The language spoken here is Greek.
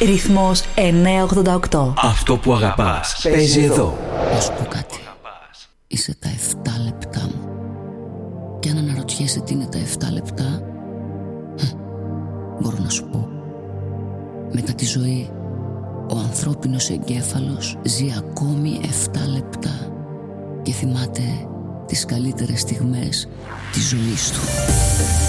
Ρυθμός 988. Αυτό που αγαπάς παίζει εδώ. Να σου πω κάτι. Είσαι τα 7 λεπτά μου. Και αν αναρωτιέσαι τι είναι τα 7 λεπτά, μπορώ να σου πω. Μετά τη ζωή, ο ανθρώπινος εγκέφαλος ζει ακόμη 7 λεπτά και θυμάται τις καλύτερες στιγμές της ζωής του.